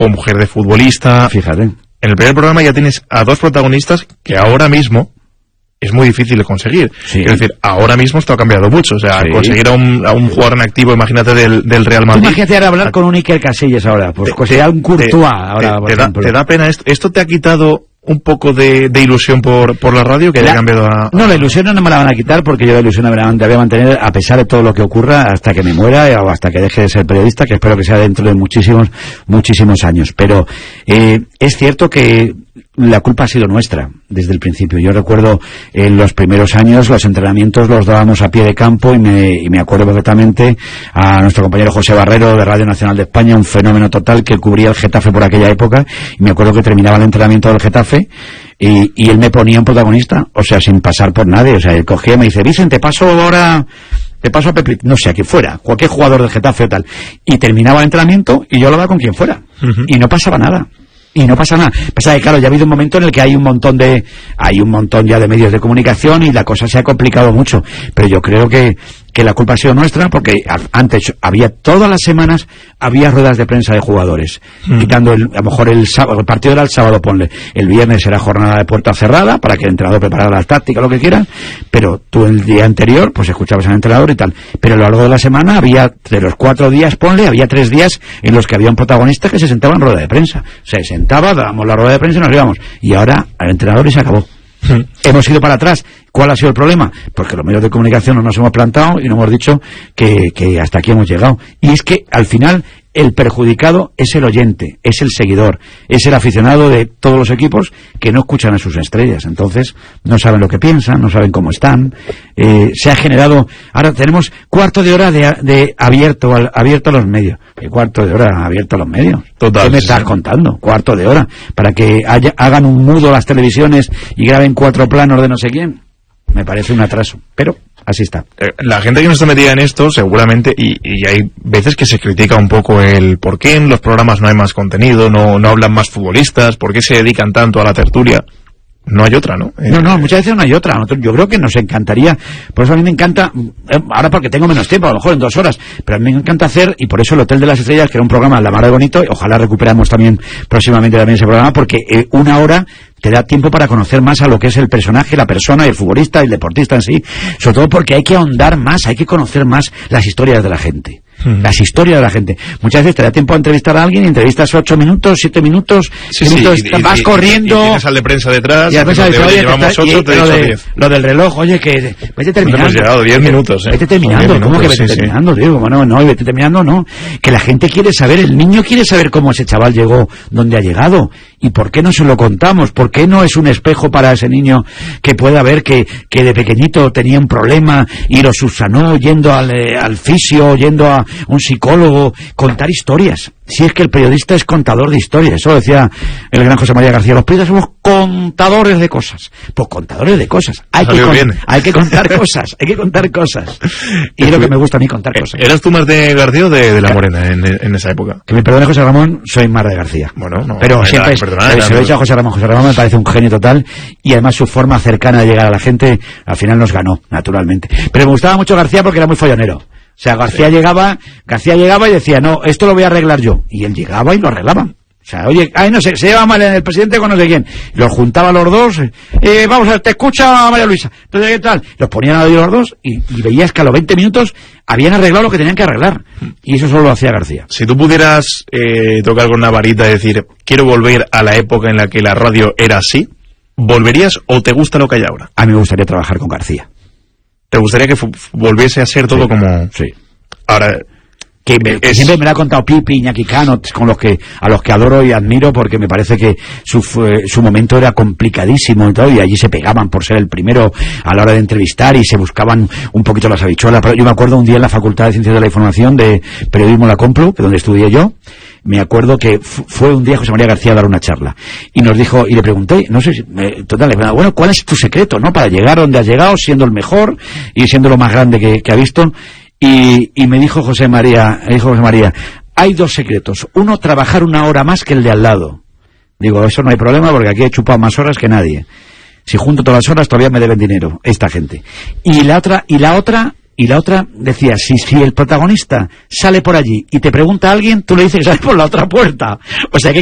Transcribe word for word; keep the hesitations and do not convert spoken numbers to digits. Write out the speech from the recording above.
o mujer de futbolista. Fíjate. En el primer programa ya tienes a dos protagonistas que ahora mismo es muy difícil de conseguir. Sí. Es decir, ahora mismo esto ha cambiado mucho. O sea, Sí. conseguir a un, a un jugador en activo, imagínate, del, del Real Madrid. Imagínate ahora hablar con un Iker Casillas ahora, pues Te- sería un Courtois te- ahora, te, por te da, ejemplo. te da pena esto. ¿Esto te ha quitado un poco de, de ilusión por, por la radio, que haya La- cambiado a, a... No, la ilusión no me la van a quitar, porque yo la ilusión me la voy a mantener a pesar de todo lo que ocurra hasta que me muera o hasta que deje de ser periodista, que espero que sea dentro de muchísimos, muchísimos años. Pero eh, es cierto que la culpa ha sido nuestra desde el principio. Yo recuerdo en los primeros años los entrenamientos los dábamos a pie de campo y me, y me acuerdo perfectamente a nuestro compañero José Barrero de Radio Nacional de España, un fenómeno total, que cubría el Getafe por aquella época, y me acuerdo que terminaba el entrenamiento del Getafe y, y él me ponía un protagonista, o sea, sin pasar por nadie. O sea, él cogía y me dice: Vicente, paso ahora... Te paso a Pepe, no sé, a quien fuera, cualquier jugador del Getafe o tal. Y terminaba el entrenamiento y yo hablaba con quien fuera. Uh-huh. Y no pasaba nada. Y no pasa nada. Pasa que, claro, ya ha habido un momento en el que hay un montón de, hay un montón ya de medios de comunicación y la cosa se ha complicado mucho. Pero yo creo que, que la culpa ha sido nuestra, porque antes había, todas las semanas había ruedas de prensa de jugadores. Mm. Quitando el, a lo mejor el sábado, el partido era el sábado, ponle. El viernes era jornada de puerta cerrada para que el entrenador preparara las tácticas, lo que quieran. Pero tú el día anterior, pues escuchabas al entrenador y tal. Pero a lo largo de la semana había, de los cuatro días, ponle, había tres días en los que había un protagonista que se sentaba en rueda de prensa. O sea, se sentaba, dábamos la rueda de prensa y nos íbamos. Y ahora al entrenador y se acabó. Sí. Hemos ido para atrás. ¿Cuál ha sido el problema? Porque los medios de comunicación no nos hemos plantado y no hemos dicho que, que hasta aquí hemos llegado. Y es que al final el perjudicado es el oyente, es el seguidor, es el aficionado de todos los equipos que no escuchan a sus estrellas. Entonces no saben lo que piensan, no saben cómo están. Eh, se ha generado, ahora tenemos cuarto de hora de, de abierto, al, abierto a los medios. ¿Qué cuarto de hora abierto a los medios? Total, ¿Qué me sí, estás sí. contando? Cuarto de hora. Para que haya, hagan un mudo las televisiones y graben cuatro planos de no sé quién. Me parece un atraso, pero así está. La gente que no está metida en esto, seguramente, y, y hay veces que se critica un poco el por qué en los programas no hay más contenido, no, no hablan más futbolistas, por qué se dedican tanto a la tertulia. No hay otra, ¿no? No, no, muchas veces no hay otra. Yo creo que nos encantaría, por eso a mí me encanta, ahora porque tengo menos tiempo, a lo mejor en dos horas, pero a mí me encanta hacer, y por eso el Hotel de las Estrellas, que era un programa la mar de bonito, y ojalá recuperamos también próximamente también ese programa, porque eh, una hora te da tiempo para conocer más a lo que es el personaje, la persona, el futbolista, el deportista en sí, sobre todo porque hay que ahondar más, hay que conocer más las historias de la gente. Las historias de la gente. Muchas veces te da tiempo a entrevistar a alguien y entrevistas ocho minutos, siete minutos, sí, minutos sí, y, vas y, corriendo. Y, y tienes al de prensa detrás. Y a veces dice, oye, llevamos está, ocho, y, te he lo, dicho de, diez. Lo del reloj, oye, que vete terminando. Hemos llegado diez minutos, ¿eh? Vete terminando, minutos, ¿cómo que vete sí, terminando, sí. tío? Bueno, no, vete terminando, no. Que la gente quiere saber, el niño quiere saber cómo ese chaval llegó, dónde ha llegado. ¿Y por qué no se lo contamos? ¿Por qué no es un espejo para ese niño que pueda ver que, que de pequeñito tenía un problema y lo subsanó yendo al, eh, al fisio, yendo a un psicólogo, contar historias? Si es que el periodista es contador de historias, eso decía el gran José María García, los periodistas somos contadores de cosas. Pues contadores de cosas, hay, que, con, hay que contar cosas, hay que contar cosas. Y es lo que me gusta a mí, contar cosas. ¿Eras tú más de García o de, de La Morena en, en esa época? Que me perdone José Ramón, soy más de García. Bueno, no. Pero no, siempre, no, perdona, se lo he dicho a José Ramón, José Ramón me parece un genio total y además su forma cercana de llegar a la gente, al final nos ganó, naturalmente. Pero me gustaba mucho García porque era muy follonero. O sea, García sí. llegaba, García llegaba y decía, no, esto lo voy a arreglar yo. Y él llegaba y lo arreglaba. O sea, oye, ay, no sé, se lleva mal en el presidente con no sé quién. Los juntaba los dos, eh, vamos a ver, te escucha María Luisa. Entonces, ¿qué tal? Los ponían a los dos y, y veías que a los veinte minutos habían arreglado lo que tenían que arreglar. Y eso solo lo hacía García. Si tú pudieras eh, tocar con una varita y decir, quiero volver a la época en la que la radio era así, ¿volverías o te gusta lo que hay ahora? A mí me gustaría trabajar con García. ¿Te gustaría que volviese a ser todo sí, como...? Sí. Ahora... Que, me, que siempre me lo ha contado Pipi, Iñaki Cano, con los que, a los que adoro y admiro, porque me parece que su, su momento era complicadísimo y todo, y allí se pegaban por ser el primero a la hora de entrevistar y se buscaban un poquito las habichuelas. Pero yo me acuerdo un día en la Facultad de Ciencias de la Información de Periodismo La Complu, donde estudié yo, me acuerdo que fue un día José María García a dar una charla y nos dijo, y le pregunté, no sé si, eh, total, bueno, ¿cuál es tu secreto, no? Para llegar donde has llegado, siendo el mejor y siendo lo más grande que, que ha visto. Y, y me dijo José María, me dijo José María, hay dos secretos. Uno, trabajar una hora más que el de al lado. Digo, eso no hay problema porque aquí he chupado más horas que nadie. Si junto todas las horas todavía me deben dinero esta gente. Y la otra, y la otra Y la otra decía, si, si el protagonista sale por allí y te pregunta a alguien, tú le dices que sale por la otra puerta. O sea que